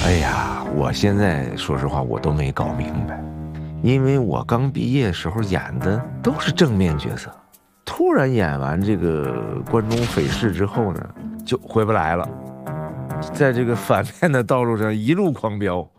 哎呀，我现在说实话我都没搞明白，因为我刚毕业时候演的都是正面角色，突然演完这个关中匪事之后呢，就回不来了，在这个反面的道路上一路狂飙。